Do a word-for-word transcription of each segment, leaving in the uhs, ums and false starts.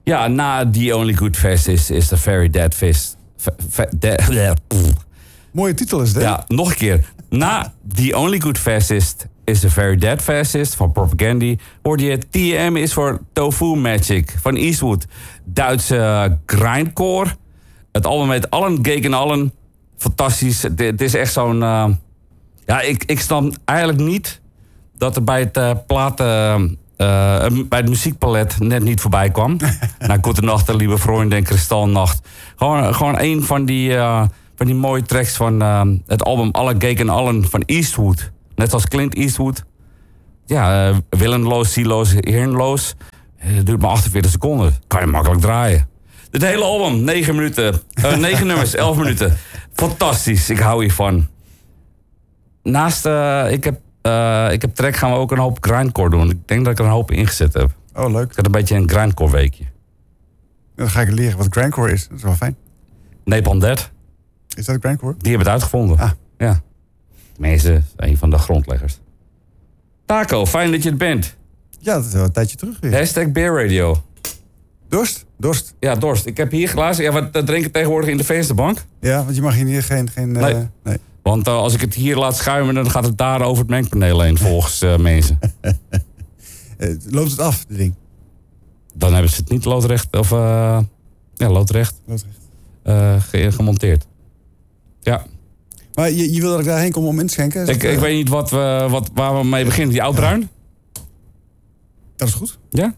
Ja, na The Only Good Fest is, is The Very Dead Fest. F- f- de- Mooie titel is dit. ja, nog een keer. Na The Only Good Fascist is The Very Dead Fascist van Propaganda. Hoorde je T M is voor Tofu Magic van Eastwood. Duitse grindcore. Het album met Allen, Gegen Allen. Fantastisch. Het is echt zo'n... Uh, ja, ik, ik snap eigenlijk niet dat er bij het uh, platen... Uh, bij het muziekpalet net niet voorbij kwam. Na Gute Nacht, Liebe Freunde en Kristallnacht. Gewoon, gewoon een van die... Uh, van die mooie tracks van uh, het album Alle Gegen Allen van Eastwood. Net als Clint Eastwood. Ja, uh, willenloos, zieloos, heernloos. Het uh, duurt maar achtenveertig seconden. Kan je makkelijk draaien. Het hele album, negen minuten. Uh, negen nummers, elf minuten. Fantastisch, ik hou hiervan. Naast, uh, ik, heb, uh, ik heb track gaan we ook een hoop grindcore doen. Ik denk dat ik er een hoop ingezet heb. Oh, leuk. Ik had een beetje een grindcore weekje. Dan ga ik leren wat grindcore is. Dat is wel fijn. Napalm Death. Is dat grindcore? Die hebben het uitgevonden. Ah. Ja. Mensen, een van de grondleggers. Taco, fijn dat je het bent. Ja, dat is wel een tijdje terug weer. Hashtag Beer Radio. Dorst? Dorst. Ja, dorst. Ik heb hier glazen. Ja, wat drinken tegenwoordig in de vensterbank? Ja, want je mag hier geen... geen Nee. Uh, nee. Want uh, als ik het hier laat schuimen, dan gaat het daar over het mengpaneel heen, volgens uh, mensen. uh, loopt het af, dit ding? Dan hebben ze het niet loodrecht, of uh, ja, loodrecht, Loodrecht. Uh, ge- gemonteerd. Ja. Maar je, je wil dat ik daarheen kom om in te schenken? Ik, ik weet niet wat we, wat, waar we mee beginnen. Die oudbruin? Ja. Dat is goed. Ja?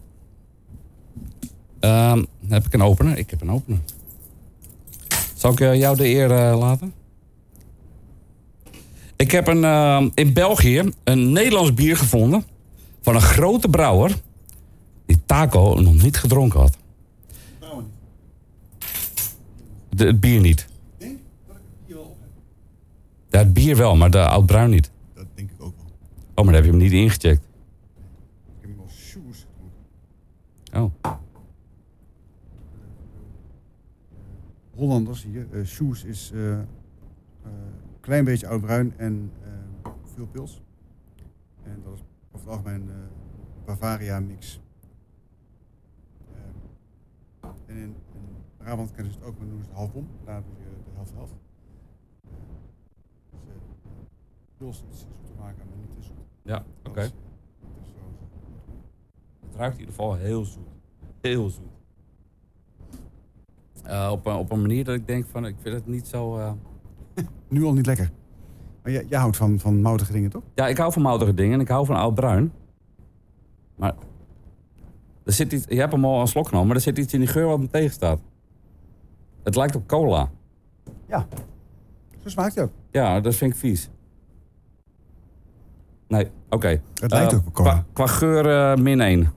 Uh, heb ik een opener? Ik heb een opener. Zal ik uh, jou de eer uh, laten? Ik heb een, uh, in België een Nederlands bier gevonden van een grote brouwer die Taco nog niet gedronken had. De, het bier niet. Denk dat ik het hier wel op heb. Ja, het bier wel, maar de oudbruin niet. Dat denk ik ook wel. Oh, maar daar heb je hem niet ingecheckt. Ik heb hem al shoes gedronken. Oh. Hollanders hier. Uh, shoes is een uh, uh, klein beetje oudbruin en uh, veel pils. En dat is over het algemeen uh, Bavaria mix. Uh, en in, in Brabant kennen ze het ook, maar noemen ze het halfbom. Daar doe je de helft half. Uh, dus, uh, pils is zoet te maken, maar niet te zoet. Ja, oké. Okay. Dus, het ruikt in ieder geval heel zoet. Heel zoet. Uh, op, een, op een manier dat ik denk van, ik vind het niet zo... Uh... nu al niet lekker. Maar jij, jij houdt van, van moutige dingen, toch? Ja, ik hou van moutige dingen en ik hou van oud-bruin. Maar er zit iets, je hebt hem al een slok genomen, maar er zit iets in die geur wat me tegenstaat. Het lijkt op cola. Ja. Zo smaakt hij ook. Ja, dat vind ik vies. Nee, oké. Okay. Het lijkt uh, ook op cola. Qua, qua geur uh, min één.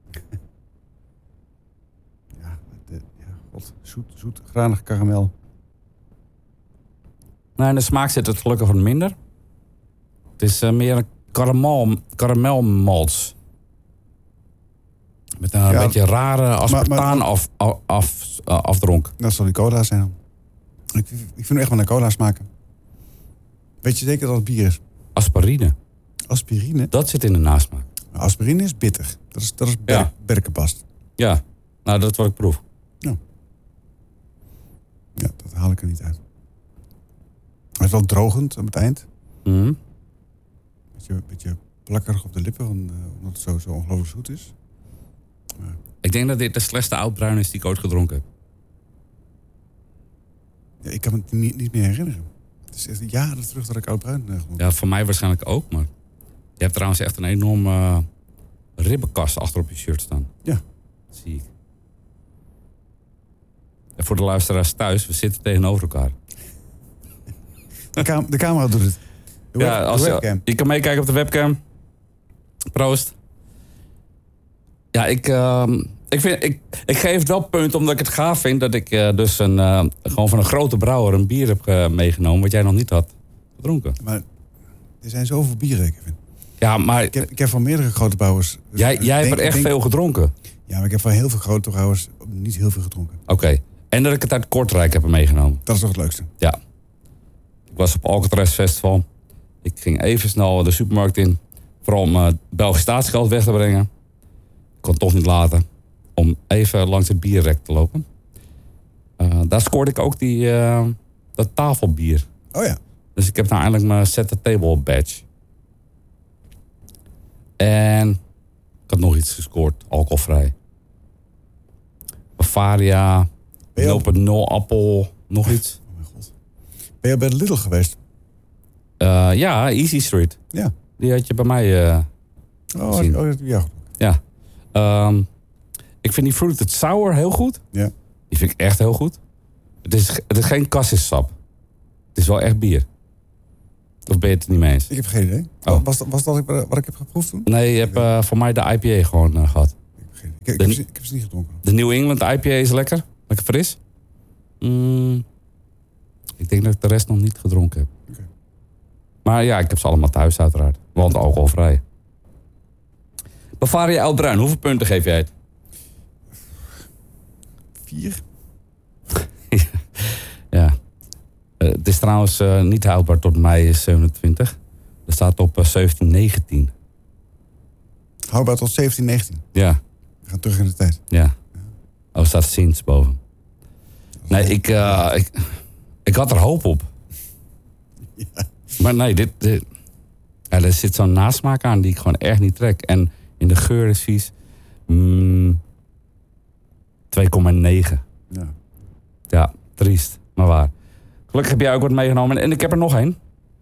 God, zoet, zoet, granig karamel. Nou, in de smaak zit het gelukkig wat minder. Het is uh, meer een karamel, karamelmalts. Met een ja, beetje rare aspartaan af, af, af, uh, afdronk. Dat zal die cola zijn dan. Ik, ik vind hem echt wel naar cola smaken. Weet je zeker dat het bier is? Aspirine. Aspirine? Dat zit in de nasmaak. Aspirine is bitter. Dat is, dat is ber- ja. berkenpast. Ja, nou dat is wat ik proef. Ja. Ja, dat haal ik er niet uit. Hij is wel drogend op het eind. Mm-hmm. Beetje, beetje plakkerig op de lippen, want, uh, omdat het zo, zo ongelooflijk zoet is. Maar... Ik denk dat dit de slechtste oudbruin is die ik ooit gedronken heb. Ja, ik kan me het niet, niet meer herinneren. Het is echt jaren terug dat ik oudbruin uh, gedronken. Ja, voor mij waarschijnlijk ook, maar... Je hebt trouwens echt een enorme uh, ribbenkast achter op je shirt staan. Ja. Dat zie ik. En voor de luisteraars thuis, we zitten tegenover elkaar. De, cam- de camera doet het. De, web- ja, als, de webcam. Je kan meekijken op de webcam. Proost. Ja, ik, uh, ik, vind, ik, ik geef het wel punt omdat ik het gaaf vind... dat ik uh, dus een, uh, gewoon van een grote brouwer een bier heb uh, meegenomen... wat jij nog niet had gedronken. Maar er zijn zoveel bieren, ik vind. Ja, maar... Ik heb, ik heb van meerdere grote brouwers... Dus jij jij hebt er echt denk, veel gedronken? Ja, maar ik heb van heel veel grote brouwers niet heel veel gedronken. Oké. Okay. En dat ik het uit Kortrijk heb meegenomen. Dat is toch het leukste? Ja. Ik was op Alcatraz Festival. Ik ging even snel de supermarkt in. Vooral om uh, Belgisch staatsgeld weg te brengen. Ik kon het toch niet laten. om even langs het bierrek te lopen. Uh, daar scoorde ik ook die, uh, dat tafelbier. Oh ja. Dus ik heb nou eindelijk mijn set the table badge. En ik had nog iets gescoord, alcoholvrij. Bavaria, nul komma nul appel, nog iets. Oh mijn god. Ben je bij de Lidl geweest? Uh, ja, Easy Street. Ja. Die had je bij mij uh, oh, gezien. Oh, ja. Ja. Um, ik vind die Fruited Sour heel goed. Ja. Die vind ik echt heel goed. Het is, het is geen kassissap. Het is wel echt bier. Of ben je het er niet mee eens? Ik heb geen idee. Oh. Was, was dat wat ik heb geproefd toen? Nee, je hebt uh, voor mij de I P A gewoon uh, gehad. Ik heb, geen, ik, ik, de, heb ze, ik heb ze niet gedronken. De New England I P A is lekker. Lekker fris. Mm, ik denk dat ik de rest nog niet gedronken heb. Okay. Maar ja, ik heb ze allemaal thuis uiteraard. Want alcoholvrij. Bavaria Oud-Bruin, hoeveel punten geef jij het? Vier. Ja. Uh, het is trouwens uh, niet houdbaar tot mei zevenentwintig. Er staat op uh, zeventien negentien. Houdbaar tot zeventien negentien? Ja. We gaan terug in de tijd. Ja. ja. Oh, er staat sinds boven. Nee, ik, uh, ik, ik had er hoop op. Ja. Maar nee, dit, dit, ja, er zit zo'n nasmaak aan die ik gewoon echt niet trek. En in de geur is vies. Mm, twee komma negen. Ja. Ja, triest, maar waar. Gelukkig heb jij ook wat meegenomen. En ik heb er nog één.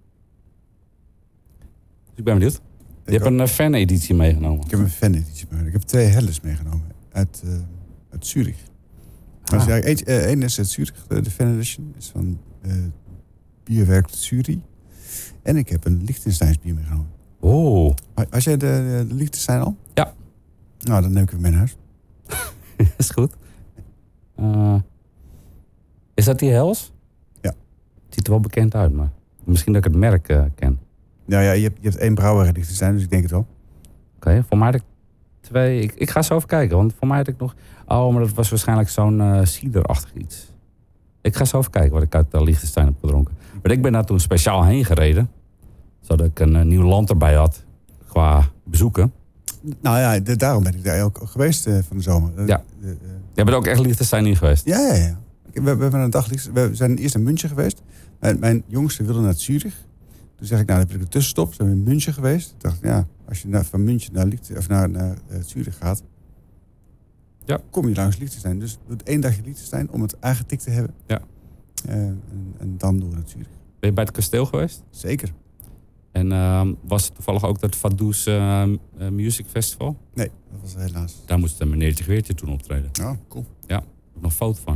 Dus ik ben benieuwd. Je ik hebt ook een uh, fan-editie meegenomen. Ik heb een fan-editie meegenomen. Ik heb twee Helles meegenomen. Uit, uh, uit Zurich. Ah. Dus ja, Eén uh, is uit Zurich. De, de fan-edition is van uh, Bierwerk Zurich. En ik heb een Liechtensteins bier meegenomen. Oh. Als jij de, de Liechtenstein al? Ja. Nou, dan neem ik hem mee naar huis. Is goed. Uh, is dat die Hels? Ja. Het ziet er wel bekend uit, maar misschien dat ik het merk uh, ken. Nou ja, je hebt, je hebt één brouwer in Liechtenstein, dus ik denk het wel. Oké, okay, voor mij had ik twee... Ik, ik ga zo even kijken, want voor mij had ik nog... Oh, maar dat was waarschijnlijk zo'n uh, ciderachtig iets. Ik ga zo even kijken wat ik uit uh, Liechtenstein heb gedronken. Maar ik ben daar toen speciaal heen gereden. Zodat ik een uh, nieuw land erbij had qua bezoeken. Nou ja, de, daarom ben ik daar ook geweest uh, van de zomer. Uh, ja. Uh, uh, Jij bent ook echt Liechtenstein niet geweest? Ja, ja, ja. We, we hebben een dag... We zijn eerst in München geweest. Mijn, mijn jongste wilde naar Zurich. Toen zeg ik, nou, dan heb ik een tussenstop. Zijn we in München geweest. Toen dacht ik, ja, als je naar, van München naar, Licht, of naar, naar uh, Zurich gaat... Ja. Kom je langs Liechtenstein. Dus doe één dagje Liechtenstein om het aangetikt te hebben. Ja. Uh, en, en dan door naar Zurich. Ben je bij het kasteel geweest? Zeker. En uh, was het toevallig ook dat Vaduz uh, uh, Music Festival? Nee, dat was helaas. Daar moest een meneertje Geweertje toen optreden. Oh, cool. Ja, ik heb nog een foto van.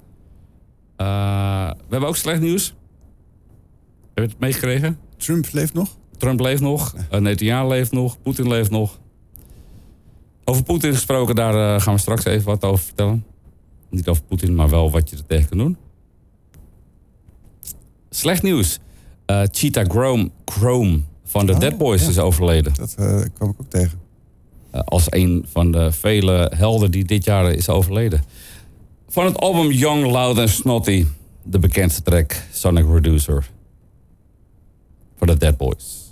Uh, we hebben ook slecht nieuws. Heb je het meegekregen? Trump leeft nog? Trump leeft nog. Uh, Netanyahu leeft nog. Poetin leeft nog. Over Poetin gesproken, daar uh, gaan we straks even wat over vertellen. Niet over Poetin, maar wel wat je er tegen kan doen. Slecht nieuws. Uh, Cheetah Chrome, Chrome van de oh, Dead Boys ja. is overleden. Dat uh, kwam ik ook tegen. Uh, als een van de vele helden die dit jaar is overleden. Van het album Young, Loud and Snotty. De bekendste track Sonic Reducer. Van de Dead Boys.